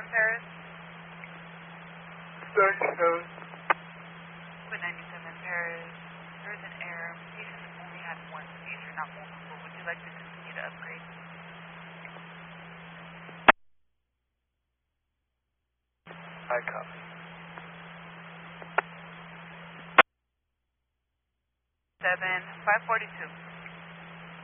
Paris? Square 97. Square 97 Paris. There's an error. Patient only had one seizure, not multiple. Would you like to continue to upgrade? I copy. 542.